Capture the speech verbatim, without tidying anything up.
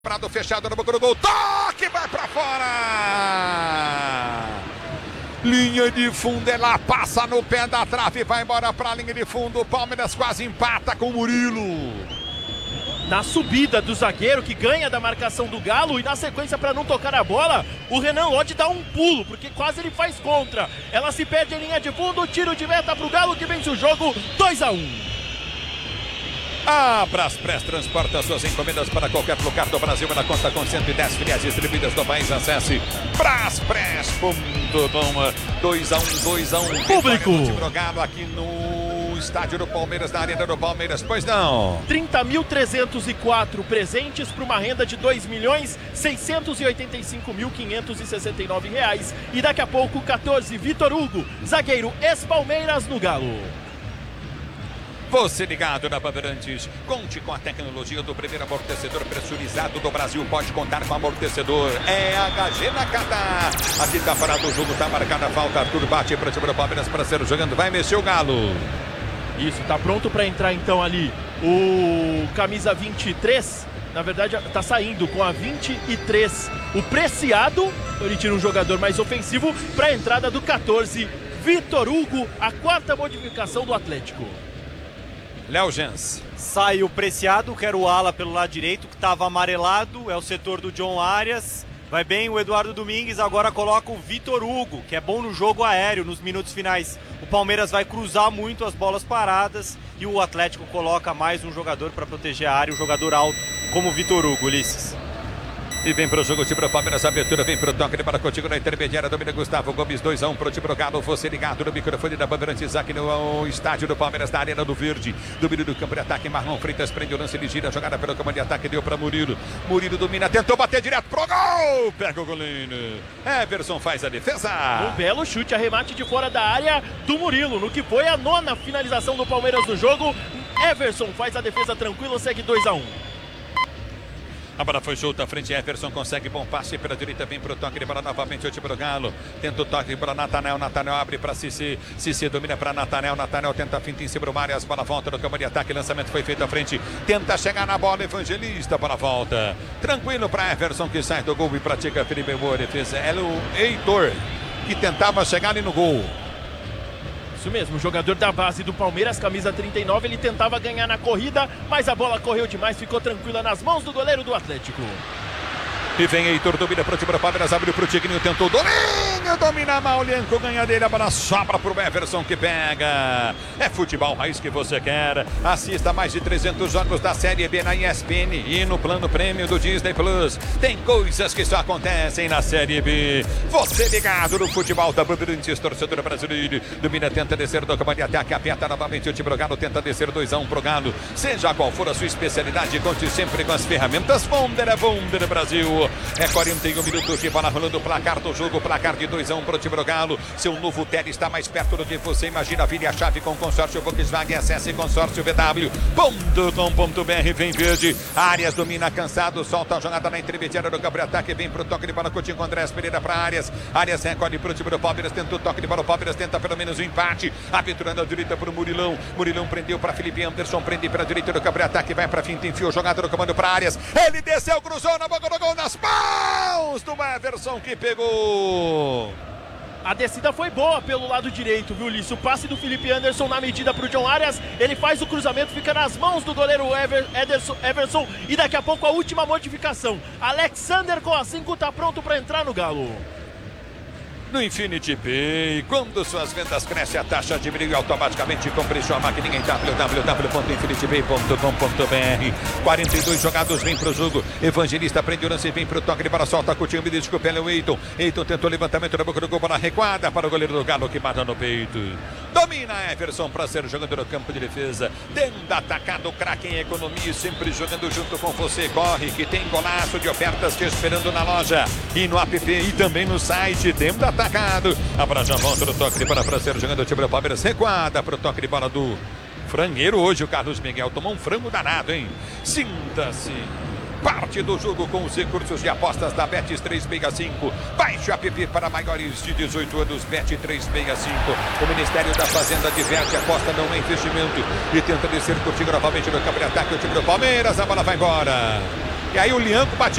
Prado fechado no boca do gol, toque, vai pra fora! Linha de fundo, ela passa no pé da trave, vai embora pra linha de fundo, o Palmeiras quase empata com o Murilo. Na subida do zagueiro que ganha da marcação do Galo e na sequência para não tocar a bola, o Renan Lodge dá um pulo, porque quase ele faz contra. Ela se perde em linha de fundo, tiro de meta pro Galo que vence o jogo dois a um. A Braspress transporta suas encomendas para qualquer lugar do Brasil na conta com cento e dez filiais distribuídas no país. Acesse braspress ponto com. dois a um, dois a um. Público. Galo aqui no estádio do Palmeiras, na arena do Palmeiras. Pois não. trinta mil trezentos e quatro presentes para uma renda de dois milhões seiscentos e oitenta e cinco mil quinhentos e sessenta e nove reais. E daqui a pouco, quatorze, Vitor Hugo, zagueiro ex-Palmeiras no Galo. Você ligado na Bandeirantes, conte com a tecnologia do primeiro amortecedor pressurizado do Brasil. Pode contar com amortecedor é H G Nakata. Aqui tá parado o jogo, tá marcada a falta. Arthur bate para cima do Palmeiras, parceiro jogando, vai mexer o Galo. Isso, tá pronto para entrar então ali o camisa vinte e três. Na verdade tá saindo com a vinte e três o Preciado. Ele tira um jogador mais ofensivo para a entrada do quatorze, Vitor Hugo, a quarta modificação do Atlético. Léo Jans. Sai o Preciado, que era o ala pelo lado direito, que estava amarelado, é o setor do John Arias. Vai bem o Eduardo Domingues, agora coloca o Vitor Hugo, que é bom no jogo aéreo, nos minutos finais. O Palmeiras vai cruzar muito as bolas paradas e o Atlético coloca mais um jogador para proteger a área, um jogador alto como o Vitor Hugo, Ulisses. E vem pro jogo, time pro Palmeiras, abertura, vem pro toque, ele para contigo na intermediária, domina Gustavo Gomes, dois a um pro time pro Galo, você ligado no microfone da Bandeirantes aqui no estádio do Palmeiras, na Arena do Verde, domínio do campo de ataque, Marlon Freitas prende o lance, ele gira, jogada pelo comando de ataque, deu pra Murilo, Murilo domina, tentou bater direto pro gol, pega o goleiro, Everson faz a defesa. Um belo chute, arremate de fora da área do Murilo, no que foi a nona finalização do Palmeiras no jogo, Everson faz a defesa tranquila, segue dois a um. A bola foi solta, à frente, Everson consegue bom passe pela direita, vem pro toque de bola novamente, o time do Galo, tenta o toque para Natanel, Natanel abre para Cici, Cici domina para Natanel, Natanel tenta a finta em cima do Marias, bola volta no campo de ataque, lançamento foi feito à frente, tenta chegar na bola, Evangelista, bola volta, tranquilo para Everson que sai do gol e pratica Felipe Boa, defesa, é o Heitor que tentava chegar ali no gol. Isso mesmo, jogador da base do Palmeiras, camisa trinta e nove, ele tentava ganhar na corrida, mas a bola correu demais, ficou tranquila nas mãos do goleiro do Atlético. E vem Heitor, domina pro time do Palmeiras, abriu pro Tigrinho, tentou domínio, domina mal, Lianco ganha dele, a bola sobra pro Everson que pega. É futebol raiz que você quer. Assista mais de trezentos jogos da Série B na E S P N e no plano prêmio do Disney Plus. Tem coisas que só acontecem na Série B. Você ligado no futebol da Bandeirantes, torcedor brasileiro. Domina, tenta descer do comando de ataque, aperta novamente o time do Galo, tenta descer dois a um pro Galo. Seja qual for a sua especialidade, conte sempre com as ferramentas Wonder, é Wonder Brasil. É quarenta e um minutos de bola rolando, o placar do jogo, placar de dois a um pro time do Galo. Seu novo Tele está mais perto do que você imagina. Vire a chave com consórcio Volkswagen, acesse consórcio v w ponto com ponto b r. Vem verde, Arias domina cansado, solta a jogada na intermediária do campo de ataque, vem pro toque de bola, Coutinho com Andrés Pereira para Arias. Arias recolhe pro time do Palmeiras, tenta o toque de bola, o Palmeiras tenta pelo menos o um empate. Aventura na direita pro Murilão, Murilão prendeu para Felipe Anderson, prende para a direita do campo de ataque, vai para finta, enfiou jogada no comando para Arias. Ele desceu, cruzou na boca do gol, nas mãos do Everson que pegou. A descida foi boa pelo lado direito, viu, Ulisses? O passe do Felipe Anderson na medida para o John Arias, ele faz o cruzamento, fica nas mãos do goleiro Ever, Ederson, Everson, e daqui a pouco a última modificação. Alexander com a cinco tá pronto para entrar no Galo. No Infinity Pay, quando suas vendas crescem, a taxa diminui automaticamente. Compre sua maquininha em w w w ponto infinity pay ponto com ponto b r. quarenta e dois jogados, vem pro jogo. Evangelista prende o lance, vem pro toque de bola, solta, Coutinho, me desculpa, é o Eiton. Eiton tentou levantamento na boca do gol, bola recuada para o goleiro do Galo que mata no peito. Domina Everson para ser jogador no campo de defesa. Tenta atacar do craque em economia, sempre jogando junto com você. Corre que tem golaço de ofertas te esperando na loja e no app e também no site. Tenta atacado. A bola já volta no toque de bola para ser jogando o time do Palmeiras. Recuada para o toque de bola do frangueiro. Hoje o Carlos Miguel tomou um frango danado, hein? Sinta-se parte do jogo com os recursos de apostas da Bet trezentos e sessenta e cinco. Baixe o app para maiores de dezoito anos, Bet trezentos e sessenta e cinco. O Ministério da Fazenda diverte, aposta não é investimento. E tenta descer contigo novamente no campo de ataque, o time do Palmeiras. A bola vai embora. E aí o Lianco bate